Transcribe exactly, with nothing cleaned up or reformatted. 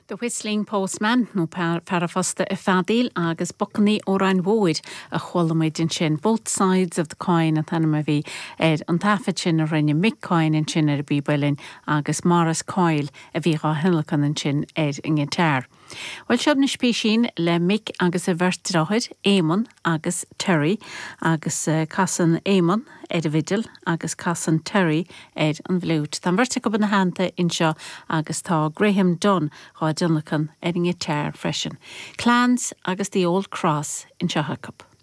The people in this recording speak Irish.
The Whistling Postman nó parafosta a fadil agus bucní ó ran bhóid a cholamid in sin both sides of the coin a tanama bhí ed an tafid sin a rinne mic coin in sin ar a bíbailin agus maras coil a bhí á hinlacan in sin ed in gitar. Well siab na spéisiín le mic agus a bhirtráid Éamon agus Terry agus uh, casan Éamon ed a vidal agus casan Terry ed an bhlút. Tá bhirrte go na hananta in seo agus tá Graham Dunn chá Dunlacan ed in gitar freisin. Clans agus the Old Cross in seo hacup.